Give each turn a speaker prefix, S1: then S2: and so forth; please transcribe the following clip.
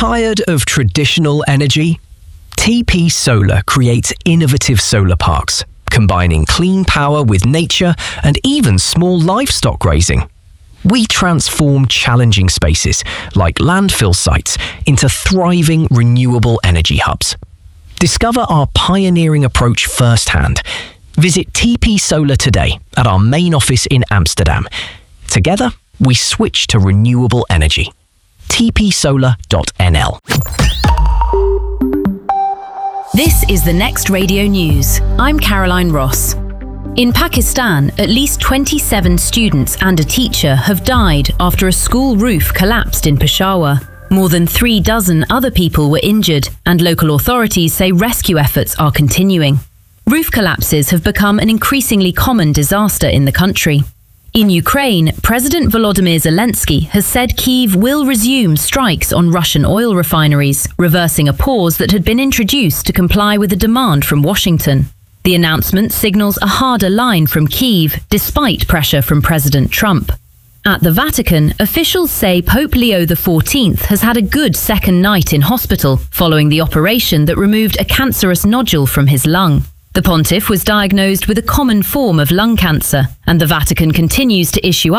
S1: Tired of traditional energy? TP Solar creates innovative solar parks, combining clean power with nature and even small livestock grazing. We transform challenging spaces, like landfill sites, into thriving renewable energy hubs. Discover our pioneering approach firsthand. Visit TP Solar today at our main office in Amsterdam. Together, we switch to renewable energy. tpsolar.nl.
S2: This is the Next Radio News. I'm Caroline Ross. In Pakistan, at least 27 students and a teacher have died after a school roof collapsed in Peshawar. More than 36 other people were injured, and local authorities say rescue efforts are continuing. Roof collapses have become an increasingly common disaster in the country. In Ukraine, President Volodymyr Zelensky has said Kyiv will resume strikes on Russian oil refineries, reversing a pause that had been introduced to comply with a demand from Washington. The announcement signals a harder line from Kyiv, despite pressure from President Trump. At the Vatican, officials say Pope Leo XIV has had a good second night in hospital following the operation that removed a cancerous nodule from his lung. The pontiff was diagnosed with a common form of lung cancer, and the Vatican continues to issue